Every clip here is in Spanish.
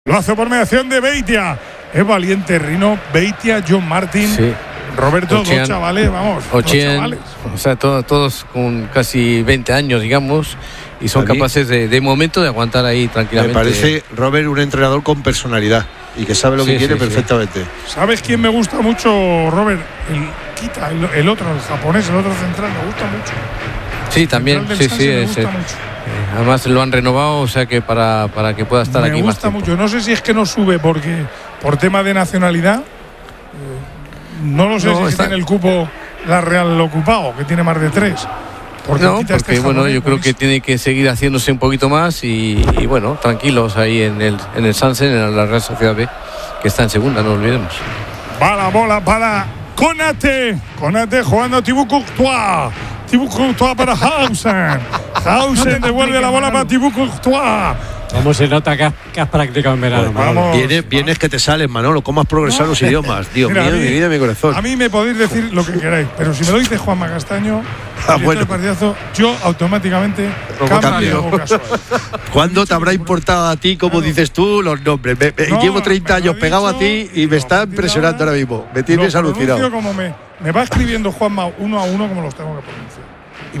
Lo hace por mediación de Beitia. Es valiente Rino, Beitia, John Martin, sí. Roberto, Ochian, dos chavales, vamos. Ochian, o sea, todos con casi 20 años, digamos, y son capaces de momento de aguantar ahí tranquilamente. Me parece, Robert, un entrenador con personalidad y que sabe lo que quiere perfectamente. ¿Sabes quién me gusta mucho, Robert? El otro, el japonés, el otro central, me gusta mucho. Sí, también, sí. Además lo han renovado, o sea que para que pueda estar aquí más tiempo. Me gusta mucho. No sé si es que no sube porque por tema de nacionalidad. No lo sé si está en el cupo la Real ocupado, que tiene más de 3. Porque bueno, yo creo que tiene que seguir haciéndose un poquito más y bueno, tranquilos ahí en el Sansen, en la Real Sociedad B, que está en segunda, no olvidemos. Va la bola para Konate jugando a Thibaut Courtois para Hausen devuelve la bola para Thibaut Courtois. ¿Cómo se nota que has practicado en verano? Pues vienes que te salen, Manolo. ¿Cómo has progresado los idiomas? Dios mío, mi vida, mi corazón. A mí me podéis decir lo que queráis, pero si me lo dice Juanma Castaño, el partidazo, yo automáticamente cambio. ¿Cuándo te habrá importado a ti, como dices tú, los nombres? Llevo 30 años pegado a ti y me está impresionando ahora mismo. Me tienes alucinado. Como me va escribiendo Juanma uno a uno como los tengo que pronunciar.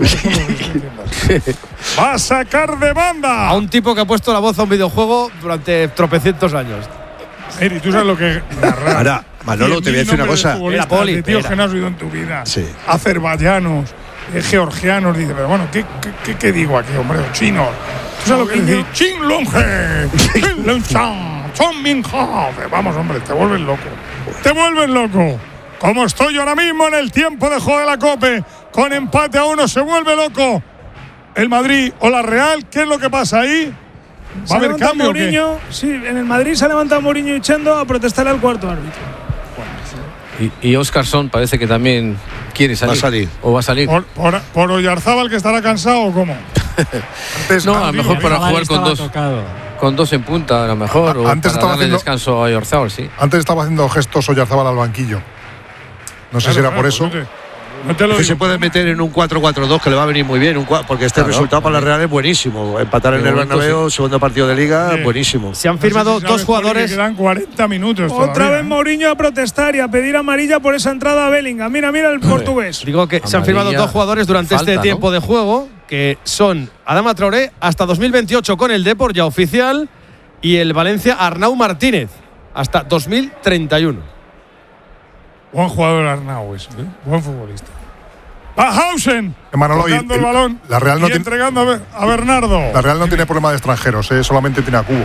Va a sacar de banda a un tipo que ha puesto la voz a un videojuego durante tropecientos años. Eri, tú sabes lo que ahora, Manolo, te voy a decir una cosa. Era Poli, tío, que no has oído en tu vida. Azerbaiyanos, georgianos, dice, pero bueno, ¿qué digo aquí, hombre? Chinos. ¿Tú sabes lo que dice? Chin Longe, Chin Longchan, Chon Min Ha. Vamos, hombre, te vuelves loco. Como estoy ahora mismo en el tiempo de juego de la COPE, con empate a 1, se vuelve loco el Madrid o la Real. ¿Qué es lo que pasa ahí? ¿Va a haber cambio? Mourinho, sí, en el Madrid se ha levantado Mourinho echando a protestar al cuarto árbitro. Y Óscarson parece que también quiere salir. ¿O va a salir? ¿Por Oyarzábal, que estará cansado o cómo? No, a lo mejor para jugar con dos en punta, a lo mejor. O antes para darle descanso a Oyarzábal, sí. Antes estaba haciendo gestos Oyarzábal al banquillo. No sé si era por eso. No te lo que se puede meter en un 4-4-2 que le va a venir muy bien, porque este resultado para la Real es buenísimo. Empatar en el Bernabéu, segundo partido de Liga, buenísimo. Se han firmado dos jugadores. Quedan 40 minutos. Otra vez Mourinho a protestar y a pedir amarilla por esa entrada a Bellingham. Mira el portugués. Digo que se han firmado dos jugadores durante este tiempo de juego, que son Adama Traoré hasta 2028 con el Depor, ya oficial, y el Valencia Arnau Martínez hasta 2031. Buen jugador Arnau, buen futbolista. Hausen tocando el balón la Real y entregando a Bernardo. La Real no tiene problema de extranjeros, solamente tiene a Cubo.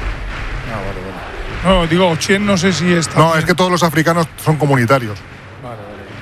Vale. No, digo, Ochieng no sé si está. No, es que todos los africanos son comunitarios. Vale.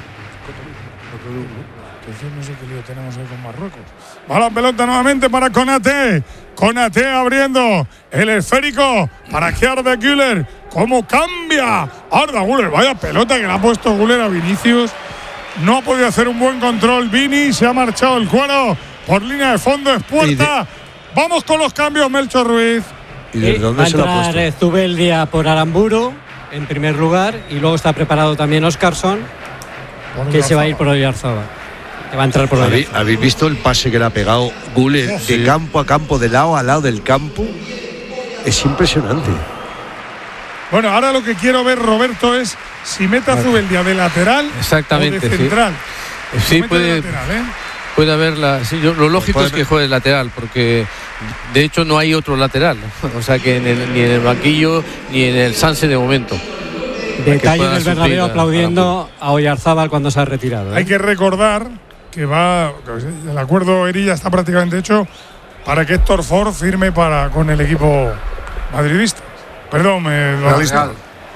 Entonces no sé qué lío tenemos ahí con Marruecos. Va la pelota nuevamente para Konate abriendo el esférico para que Arda Güler. ¿Cómo cambia Arda Güler? Vaya pelota que le ha puesto Güler a Vinicius. No ha podido hacer un buen control Vini. Se ha marchado el cuero por línea de fondo. Es puerta. Vamos con los cambios, Melchor Ruiz. ¿Y desde dónde se lo ha puesto? Zubeldia por Aramburu en primer lugar. Y luego está preparado también Óscarson, que se va a ir por Oyarzábal. Que va a entrar por ahí. ¿Habéis visto el pase que le ha pegado Güler de campo a campo, de lado a lado del campo? Es impresionante. Bueno, ahora lo que quiero ver, Roberto, es si mete a Zubeldia de lateral o de central. Sí, puede haber lo lógico es que juegue de lateral, porque de hecho no hay otro lateral. O sea que ni en el banquillo ni en el Sanse de momento. Detalle del Bernabéu aplaudiendo a Oyarzábal cuando se ha retirado. Hay que recordar que el acuerdo Erilla está prácticamente hecho para que Héctor Ford firme con el equipo madridista. Perdón, la Real.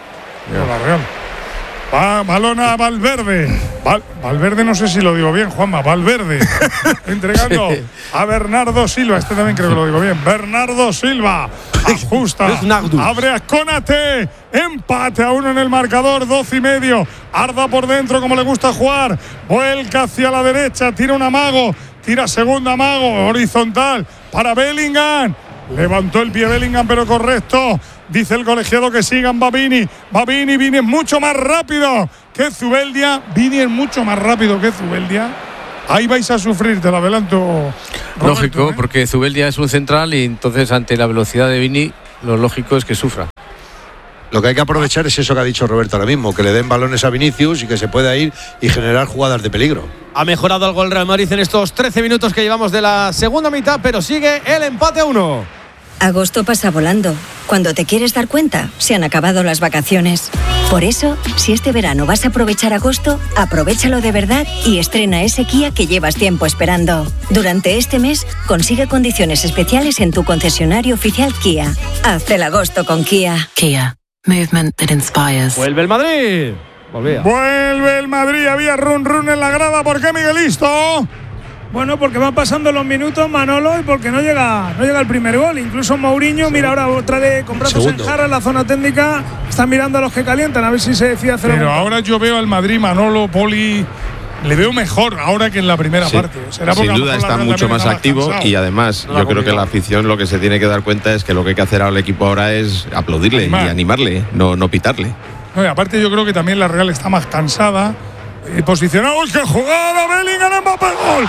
Balón a Valverde. Valverde, no sé si lo digo bien, Juanma. Valverde entregando a Bernardo Silva. Este también creo que lo digo bien. Bernardo Silva ajusta. Abre a Konate. Empate a 1 en el marcador. 12:30. Arda por dentro como le gusta jugar. Vuelca hacia la derecha. Tira un amago. Tira segundo amago. Horizontal para Bellingham. Levantó el pie Bellingham, pero correcto. Dice el colegiado que sigan Vini es mucho más rápido que Zubeldia. Vini es mucho más rápido que Zubeldia. Ahí vais a sufrir, te lo adelanto, Roberto. Lógico, porque Zubeldia es un central y entonces ante la velocidad de Vini lo lógico es que sufra. Lo que hay que aprovechar es eso que ha dicho Roberto ahora mismo, que le den balones a Vinicius y que se pueda ir y generar jugadas de peligro. Ha mejorado algo el Real Madrid en estos 13 minutos que llevamos de la segunda mitad, pero sigue el empate a 1. Agosto pasa volando. Cuando te quieres dar cuenta, se han acabado las vacaciones. Por eso, si este verano vas a aprovechar agosto, aprovéchalo de verdad y estrena ese Kia que llevas tiempo esperando. Durante este mes, consigue condiciones especiales en tu concesionario oficial Kia. Haz el agosto con Kia. Kia. Movement that inspires. Vuelve el Madrid. Vuelve el Madrid. Había run en la grada. ¿Por qué, Miguelito? Bueno, porque van pasando los minutos, Manolo, y porque no llega el primer gol. Incluso Mourinho, mira ahora otra de con brazos en jarra en la zona técnica. Están mirando a los que calientan a ver si se decide hacer algo. Pero ahora yo veo al Madrid, Manolo, Poli, le veo mejor ahora que en la primera parte. Sin duda está mucho más activo y además yo creo que la afición lo que se tiene que dar cuenta es que lo que hay que hacer al equipo ahora es aplaudirle y animarle, no pitarle. No, y aparte yo creo que también la Real está más cansada. Posicionado, ¡qué jugada! Bellingham, Mbappé, gol.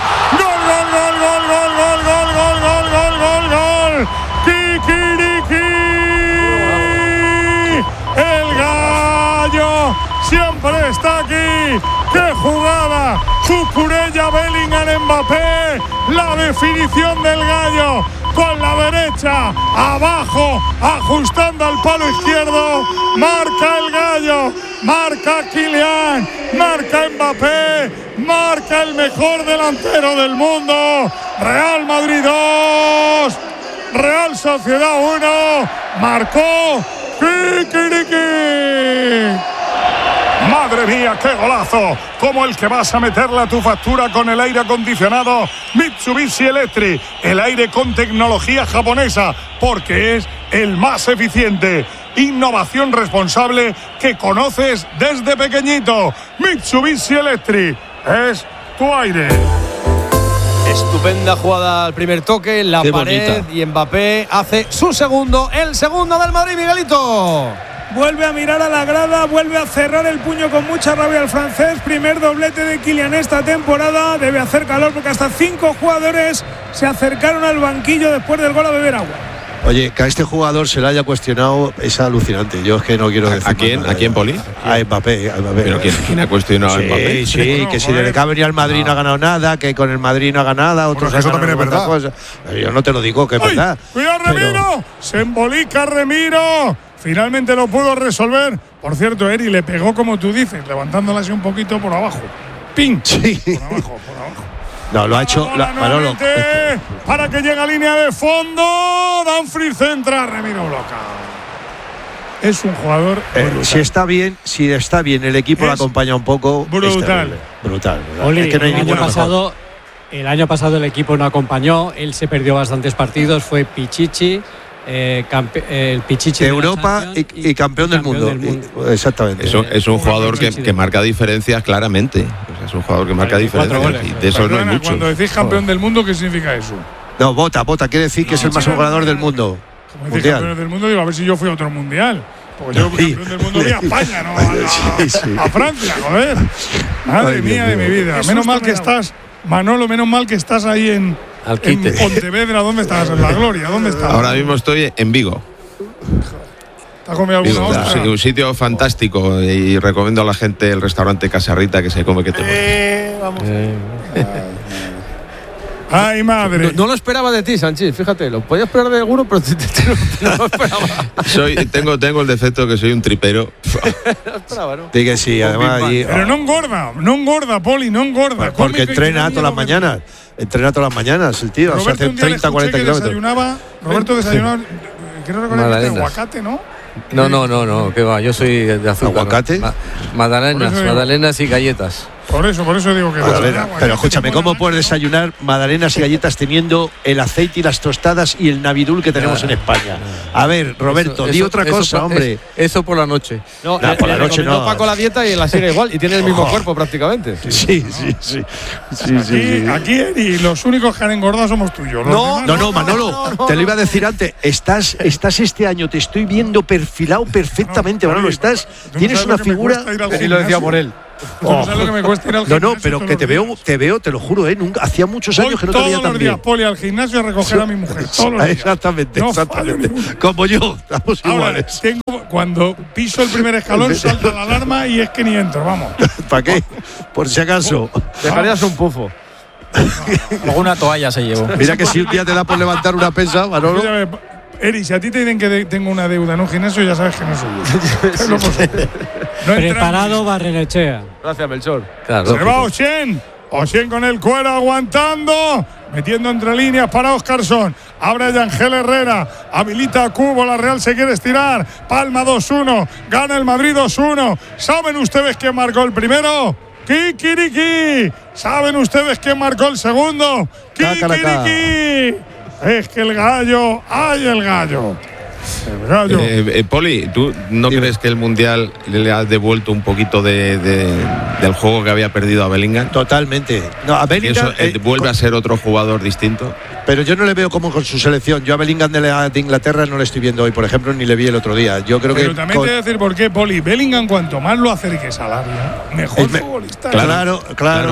Gol. Kikiriki. El gallo siempre está aquí. ¡Qué jugada! Cucurella, Bellingham, Mbappé. La definición del gallo. Con la derecha, abajo, ajustando al palo izquierdo. Marca el gallo, marca Kylian, marca Mbappé, marca el mejor delantero del mundo. Real Madrid 2, Real Sociedad 1. Marcó Kikiriki. ¡Madre mía, qué golazo! Como el que vas a meterle a tu factura con el aire acondicionado Mitsubishi Electric. El aire con tecnología japonesa, porque es el más eficiente. Innovación responsable que conoces desde pequeñito. Mitsubishi Electric es tu aire. Estupenda jugada al primer toque, la qué pared bonita. Y Mbappé hace su segundo, el segundo del Madrid, Miguelito. Vuelve a mirar a la grada, vuelve a cerrar el puño con mucha rabia el francés. Primer doblete de Kylian esta temporada. Debe hacer calor porque hasta 5 jugadores se acercaron al banquillo después del gol a beber agua. Oye, que a este jugador se le haya cuestionado es alucinante. Yo es que no quiero decir ¿A quién? nada. ¿A quién, Poli? A Mbappé. ¿Pero quién ha cuestionado a Mbappé? Sí, que si desde que ha venido al Madrid no ha ganado nada, que con el Madrid no ha ganado nada, otros eso también es verdad. Cosa. Yo no te lo digo, que es verdad. ¡Cuidado, Remiro! Se embolica Remiro. Finalmente lo pudo resolver. Por cierto, Eri le pegó, como tú dices, levantándola así un poquito por abajo. ¡Ping! Sí. Por abajo. No, lo ha hecho Manolo. Para que llegue a línea de fondo. Dumfries centra, Remiro bloca. Es un jugador si está bien, el equipo lo acompaña un poco. Brutal. Brutal. Oli, Es que no hay ninguno mejor. El año pasado el equipo no acompañó, él se perdió bastantes partidos, fue Pichichi. El Pichichi de Europa y campeón del mundo. Exactamente. Es un jugador que marca diferencias claramente. O sea, es un jugador que marca diferencias. Y de eso no hay mucho. Cuando decís campeón del mundo, ¿qué significa eso? No, Bota, quiere decir que es el máximo ganador del mundo. Como decís campeón del mundo, digo, a ver si yo fui a otro mundial. Porque yo campeón del mundo fui a España, no a Francia, joder. Madre mía de mi vida. Menos mal que estás, Manolo, menos mal que estás ahí en Pontevedra. ¿Dónde estás? En La Gloria, ¿dónde estás? Ahora mismo estoy en Vigo. ¿Te has comido alguna ostra? Sí, un sitio fantástico y recomiendo a la gente el restaurante Casarrita, que se come que te vamos. Ay, madre. No lo esperaba de ti, Sanchís, fíjate, lo podía esperar de alguno, pero no lo esperaba. Tengo el defecto que soy un tripero. No esperaba, ¿no? Dice que sí, además allí. Pero no engorda, Poli, no engorda. Pues porque entrena todas las mañanas. Entrena todas las mañanas el tío. Roberto, se hace 30, 40 kilómetros. Roberto desayunaba, quiero recordar que aguacate, ¿no? No, que va, yo soy de azúcar. ¿Aguacate? Magdalenas y galletas. Por eso digo que… Pero escúchame, ¿cómo puedes desayunar magdalenas y galletas teniendo el aceite y las tostadas y el Navidul que tenemos en España? A ver, Roberto, di otra cosa, hombre. Eso por la noche. No, por la noche no. Paco la dieta y la sigue igual y tiene el mismo cuerpo prácticamente. Sí. Aquí y los únicos que han engordado somos tuyos. No, Manolo, te lo iba a decir antes. Estás este año, te estoy viendo perfilado perfectamente, Manolo. Tienes una figura… Y lo decía por él. No sabes lo que me cuesta ir al gimnasio. No, pero que te veo, te lo juro, nunca, hacía muchos años que no te veía tan bien. Todos los días, Poli, al gimnasio a recoger a mi mujer. Todos los días. Exactamente. Como yo, estamos iguales. Cuando piso el primer escalón, salta la alarma y es que ni entro, vamos. ¿Para qué? Por si acaso. Dejarías un pufo. Luego una toalla se llevó. Mira que si un día te da por levantar una pesa, Manolo. Eri, si a ti te dicen que tengo una deuda en un gimnasio, ya sabes que no soy yo. Preparado Barrenechea. Gracias, Melchor. Claro, se va Oshén. Oshén con el cuero aguantando. Metiendo entre líneas para Óscarson. Abre Yangel Herrera. Habilita a Cubo. La Real se quiere estirar. Palma 2-1. Gana el Madrid 2-1. ¿Saben ustedes quién marcó el primero? Kikiriki. ¿Saben ustedes quién marcó el segundo? Kikiriki. Es que el gallo. ¡Ay, el gallo! El gallo. Poli, ¿tú no crees que el Mundial le ha devuelto un poquito del juego que había perdido a Bellingham? Totalmente. No, a Bellingham vuelve a ser otro jugador distinto. Pero yo no le veo como con su selección. Yo a Bellingham de Inglaterra no le estoy viendo hoy, por ejemplo, ni le vi el otro día. Yo creo pero también te voy a decir por qué, Poli. Bellingham, cuanto más lo acerques al área, mejor futbolista. Claro.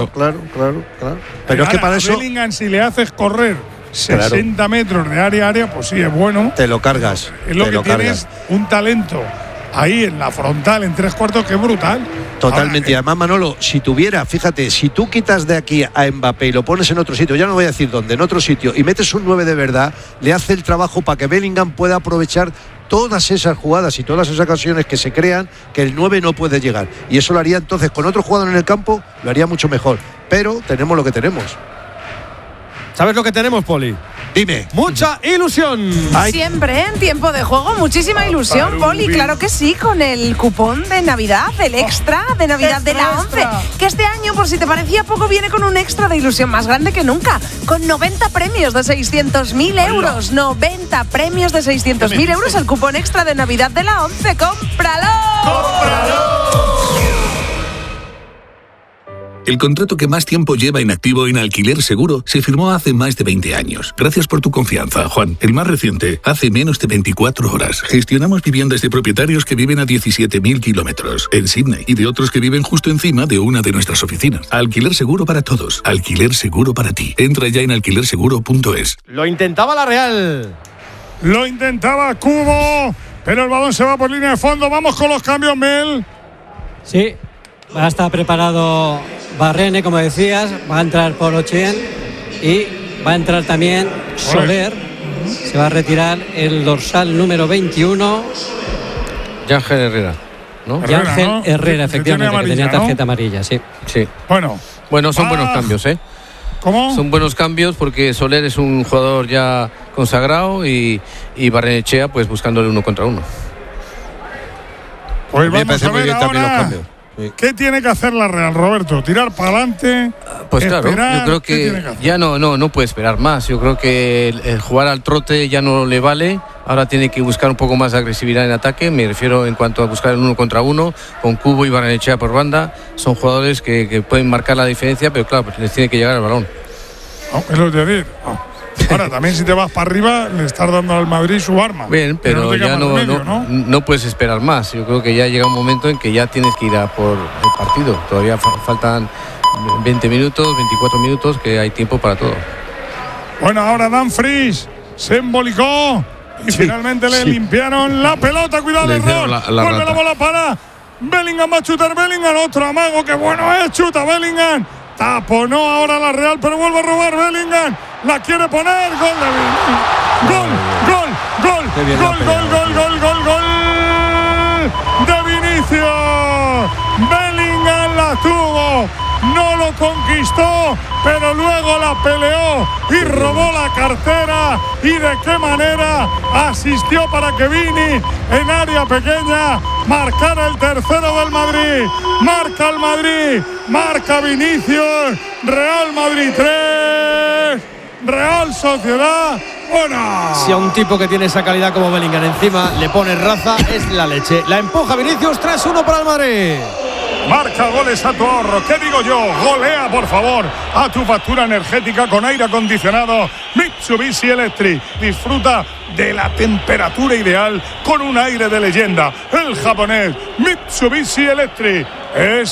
Pero es que para eso. Bellingham, si le haces correr 60 metros de área a área, pues sí, es bueno. Te lo cargas. Es lo que tienes, un talento ahí en la frontal, en 3/4, que es brutal. Totalmente. Y además, Manolo, si tuviera, fíjate, si tú quitas de aquí a Mbappé y lo pones en otro sitio, ya no voy a decir dónde, en otro sitio, y metes un 9 de verdad, le hace el trabajo para que Bellingham pueda aprovechar todas esas jugadas y todas esas ocasiones que se crean que el 9 no puede llegar. Y eso lo haría entonces con otro jugador en el campo, lo haría mucho mejor. Pero tenemos lo que tenemos. ¿Sabes lo que tenemos, Poli? Dime. Mucha ilusión. Siempre en tiempo de juego, muchísima ilusión, Poli. Claro que sí, con el cupón de Navidad, el extra de Navidad de la 11. Que este año, por si te parecía poco, viene con un extra de ilusión más grande que nunca. Con 90 premios de 600.000 euros. 90 premios de 600.000 euros. El cupón extra de Navidad de la 11. ¡Cómpralo! ¡Cómpralo! El contrato que más tiempo lleva inactivo en Alquiler Seguro se firmó hace más de 20 años. Gracias por tu confianza, Juan. El más reciente, hace menos de 24 horas. Gestionamos viviendas de propietarios que viven a 17.000 kilómetros en Sydney y de otros que viven justo encima de una de nuestras oficinas. Alquiler Seguro para todos. Alquiler Seguro para ti. Entra ya en alquilerseguro.es. Lo intentaba la Real. Lo intentaba Cubo, pero el balón se va por línea de fondo. Vamos con los cambios, Mel. Sí, va a estar preparado Barrene, como decías, va a entrar por Oshén y va a entrar también Soler. Se va a retirar el dorsal número 21. Yangel Herrera, ¿no? Yangel Herrera, efectivamente, que tenía tarjeta amarilla, sí. Bueno, son buenos cambios, ¿eh? ¿Cómo? Son buenos cambios porque Soler es un jugador ya consagrado y Barrenechea pues buscándole 1 contra 1. Pues vamos a ver ahora. ¿Qué tiene que hacer la Real, Roberto? ¿Tirar para adelante? Pues esperar, claro, yo creo que ya no puede esperar más. Yo creo que el jugar al trote ya no le vale. Ahora tiene que buscar un poco más de agresividad en ataque. Me refiero en cuanto a buscar el 1 contra 1 con Cubo y Barrenechea por banda. Son jugadores que pueden marcar la diferencia, pero claro, pues les tiene que llegar el balón. Es lo que decir. Ahora, también si te vas para arriba, le estás dando al Madrid su arma. Bien, pero ya no puedes esperar más. Yo creo que ya llega un momento en que ya tienes que ir a por el partido. Todavía faltan 20 minutos, 24 minutos, que hay tiempo para todo. Bueno, ahora Dumfries se embolicó y finalmente le limpiaron la pelota. Cuidado, el error. Vuelve la bola para Bellingham, va a chutar Bellingham. Otro amago, que bueno es, chuta Bellingham. Taponó ahora la Real, pero vuelve a robar Bellingham. La quiere poner. Gol de Vinicius. Bellingham la tuvo. No lo conquistó, pero luego la peleó y robó la cartera. ¿Y de qué manera? Asistió para que Vini, en área pequeña, marcara el tercero del Madrid. Marca el Madrid, marca Vinicius. Real Madrid 3, Real Sociedad 1. Si a un tipo que tiene esa calidad como Bellingham encima le pone raza, es la leche. La empuja Vinicius, 3-1 para el Madrid. Marca goles a tu ahorro. ¿Qué digo yo? Golea, por favor, a tu factura energética con aire acondicionado Mitsubishi Electric. Disfruta de la temperatura ideal con un aire de leyenda. El japonés Mitsubishi Electric es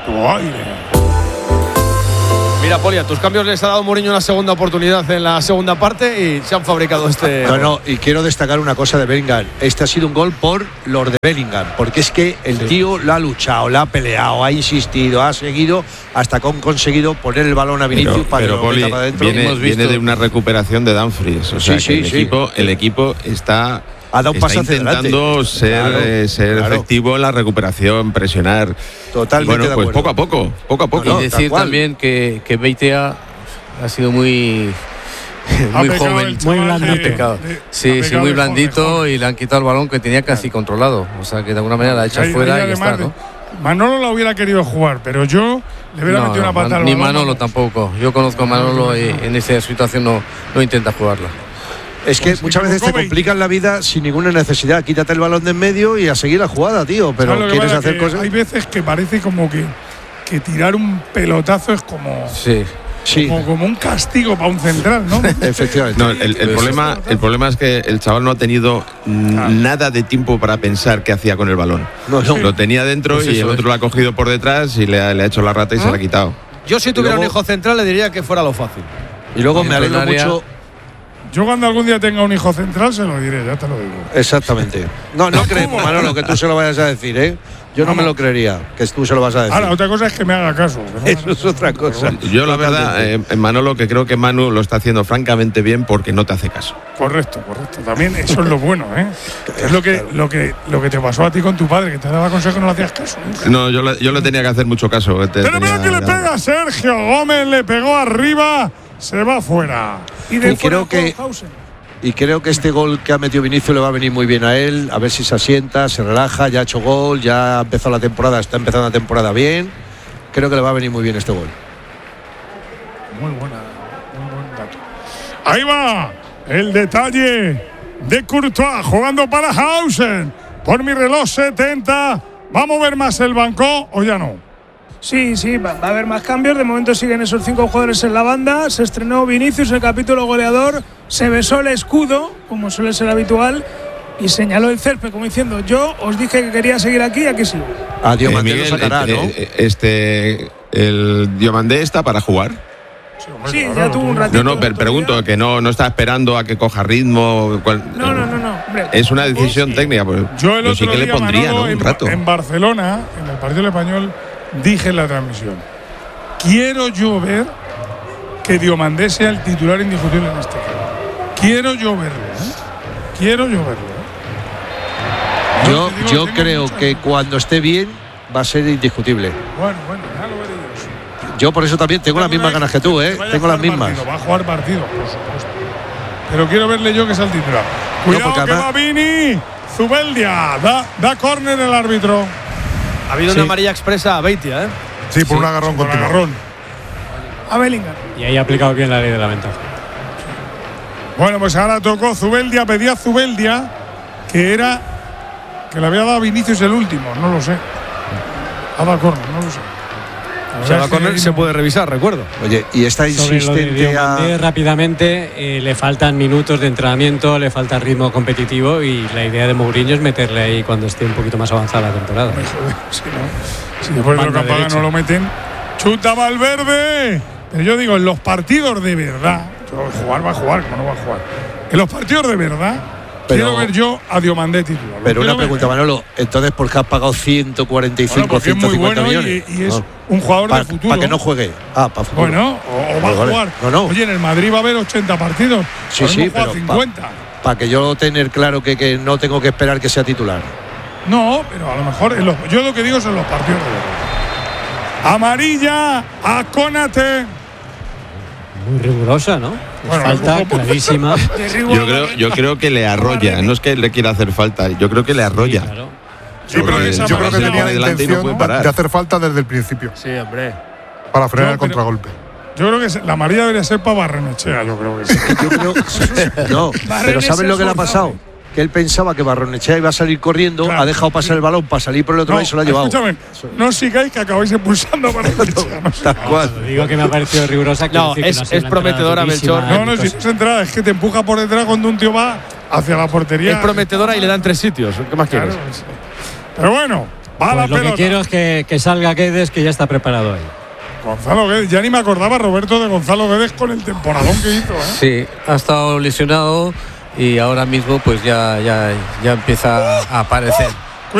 tu aire. Mira, Poli, a tus cambios les ha dado Mourinho una segunda oportunidad en la segunda parte y se han fabricado este. No, y quiero destacar una cosa de Bellingham. Este ha sido un gol por los de Bellingham, porque es que el tío lo ha luchado, la ha peleado, ha insistido, ha seguido hasta que han conseguido poner el balón a Vinicius para que lo Poli, meta para adentro. viene de una recuperación de Dumfries. O sea, el equipo está. Ha dado un paso hacia intentando ser efectivo en la recuperación, presionar. Totalmente bueno, pues poco a poco. Y decir también que Beitia ha sido muy joven, muy blandito. Sí, muy blandito y le han quitado el balón que tenía casi controlado. O sea, que de alguna manera la ha hecho fuera y ya está, ¿no? Manolo la hubiera querido jugar, pero yo le hubiera metido una patada al ni balón. Manolo tampoco. Yo conozco a Manolo y en esa situación no intenta jugarla. Es que muchas veces te complican la vida sin ninguna necesidad. Quítate el balón de en medio y a seguir la jugada, tío. Pero quieres hacer cosas. Hay veces que parece como que tirar un pelotazo es como. Como un castigo para un central, ¿no? Efectivamente. No, el problema es que el chaval no ha tenido nada de tiempo para pensar qué hacía con el balón. Lo tenía dentro pues y el otro lo ha cogido por detrás y le ha hecho la rata y se la ha quitado. Yo si tuviera un hijo central le diría que fuera lo fácil. Y luego me alegro mucho. Yo cuando algún día tenga un hijo central se lo diré, ya te lo digo. Exactamente. No creemos, Manolo, que tú se lo vayas a decir, ¿eh? Yo no me lo creería, que tú se lo vas a decir. Ahora, otra cosa es que me haga caso. Eso es otra cosa. Yo la verdad, Manolo, que creo que Manu lo está haciendo francamente bien porque no te hace caso. Correcto. También eso es lo bueno, ¿eh? Es lo que te pasó a ti con tu padre, que te daba consejo y no le hacías caso. No, yo le tenía que hacer mucho caso. Pero mira que le pega a Sergio Gómez, le pegó arriba, se va fuera. Y creo que este gol que ha metido Vinicius le va a venir muy bien a él, a ver si se asienta, se relaja, ya ha hecho gol, ya ha empezado la temporada, está empezando la temporada bien. Creo que le va a venir muy bien este gol. Muy buen dato. Ahí va el detalle de Courtois jugando para Hausen. Por mi reloj 70. ¿Va a mover más el banco o ya no? Sí, va a haber más cambios. De momento siguen esos 5 jugadores en la banda. Se estrenó Vinicius, el capítulo goleador. Se besó el escudo, como suele ser habitual, y señaló el césped, como diciendo: yo os dije que quería seguir aquí y aquí sigo. Diomandé lo sacará, ¿no? El Diomandé está para jugar. Sí, ya tuvo un ratito. No, pregunto, que no está esperando a que coja ritmo. No. Hombre, es una decisión técnica. Pues, yo sí que le pondría, Manolo, ¿no? Un rato. En Barcelona, en el partido español, dije en la transmisión: quiero yo ver que Diomandé sea el titular indiscutible en este equipo. Quiero yo verlo. Yo creo que cuando esté bien va a ser indiscutible. Bueno, ya lo veré yo. Yo por eso también tengo las mismas ganas que tú, ¿eh? Tengo las mismas. Va a jugar partido, por supuesto. Pero quiero verle yo que sea el titular. Cuidado que va Vini. Zubeldia. Da córner el árbitro. Ha habido una amarilla expresa a Beitia, ¿eh? Sí, por un agarrón continuo. A Bellingham. Y ahí ha aplicado bien la ley de la ventaja. Bueno, pues ahora tocó Zubeldia, pedía Zubeldia, que le había dado a Vinicius el último, no lo sé. Ha dado córner, no lo sé. Si ha dado córner se puede revisar, recuerdo. Oye, y está insistente rápidamente, le faltan minutos de entrenamiento, le falta ritmo competitivo y la idea de Mourinho es meterle ahí cuando esté un poquito más avanzada la temporada. Si después de lo que apagan no lo meten. ¡Chuta Valverde! Pero yo digo, en los partidos de verdad, jugar va a jugar, como no va a jugar. En los partidos de verdad, quiero ver yo a Diomandé titular. Pero una pregunta, Manolo, entonces ¿por qué has pagado 145, 150 millones? Y es un jugador de futuro. Para que no juegue. Para futuro. Bueno, o va a jugar. No. Oye, en el Madrid va a haber 80 partidos. Sí, pero 50. Para que yo tener claro que no tengo que esperar que sea titular. No, pero a lo mejor yo lo que digo son los partidos de verdad. Amarilla a Konaté. Muy rigurosa, ¿no? Bueno, falta clarísima. Yo creo que le arrolla, no es que le quiera hacer falta, yo creo que le arrolla. Sí, claro. Yo creo que tenía la intención de hacer falta desde el principio. Sí, hombre. Para frenar el contragolpe. Yo creo que la amarilla debería ser para Barrenechea, yo creo que sí. No, pero ¿sabes lo que le ha pasado? Que él pensaba que Barrenechea iba a salir corriendo, claro, ha dejado pasar el balón para salir por el otro lado y se lo ha llevado. Escúchame, no sigáis que acabáis expulsando a Barrenechea. Tal cual. Digo que me ha parecido rigurosa. No, es prometedora, Melchor. No, si no es entrada, es que te empuja por detrás cuando un tío va hacia la portería. Es prometedora y le dan 3 sitios. ¿Qué más quieres? Pero bueno, Va la Pues lo pelota. que quiero es que salga Guedes, que ya está preparado ahí. Gonzalo Guedes, ya ni me acordaba, Roberto, de Gonzalo Guedes con el temporadón que hizo. Sí, ha estado lesionado y ahora mismo pues ya empieza a aparecer.